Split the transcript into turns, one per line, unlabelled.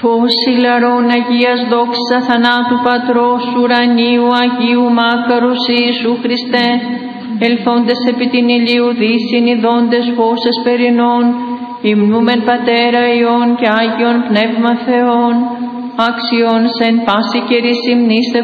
Φως ηλαρών Αγίας δόξα θανάτου Πατρός ουρανίου Αγίου Μάκαρος Ιησού Χριστέ, ελθόντες επί την ηλίου δύσιν ειδώντες φως εσπερινών, υμνούμεν Πατέρα Υιόν και Άγιον Πνεύμα Θεόν, άξιον σεν πάση καιρής υμνήστε